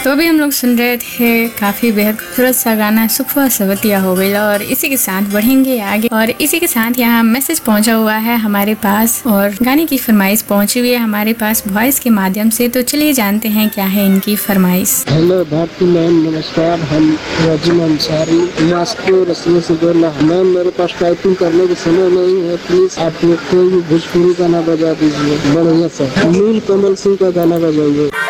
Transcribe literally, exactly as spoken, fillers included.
तो अभी हम लोग सुन रहे थे काफी बेहद खूबसूरत सा गाना सुखवा सवतिया हो गई। और इसी के साथ बढ़ेंगे आगे और इसी के साथ यहाँ मैसेज पहुँचा हुआ है हमारे पास और गाने की फरमाइश पहुँची हुई है हमारे पास वॉइस के माध्यम से। तो चलिए जानते हैं क्या है इनकी फरमाइश। हेलो भारती मैम, नमस्कार। हम राजीव अंसारी मास्को रसिया से बोल रहा हूँ। मैम मेरे पास टाइपिंग करने के समय नहीं है, प्लीज आप कोई भी भोजपुरी गाना बजा दीजिए। बढ़िया सा नील कमल सिंह का गाना बजाइए।